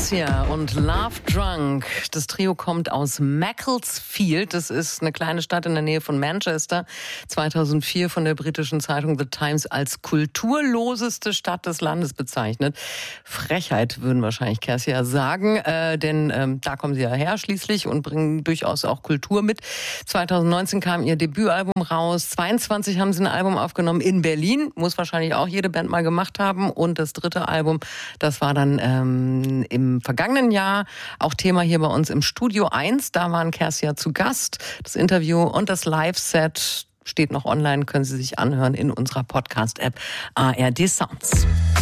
Cassia und Love Drunk. Das Trio kommt aus Macclesfield. Das ist eine kleine Stadt in der Nähe von Manchester. 2004 von der britischen Zeitung The Times als kulturloseste Stadt des Landes bezeichnet. Frechheit, würden wahrscheinlich Cassia sagen, denn da kommen sie ja her schließlich und bringen durchaus auch Kultur mit. 2019 kam ihr Debütalbum raus. 22 haben sie ein Album aufgenommen in Berlin. Muss wahrscheinlich auch jede Band mal gemacht haben. Und das dritte Album, das war dann im vergangenen Jahr auch Thema hier bei uns im Studio 1. Da waren Cassia zu Gast. Das Interview und das Live-Set steht noch online, können Sie sich anhören in unserer Podcast-App ARD Sounds.